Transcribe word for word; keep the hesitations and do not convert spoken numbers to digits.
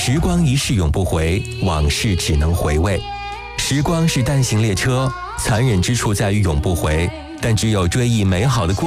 时光一逝永不回，往事只能回味。时光是单行列车，残忍之处在于永不回，但只有追忆美好的过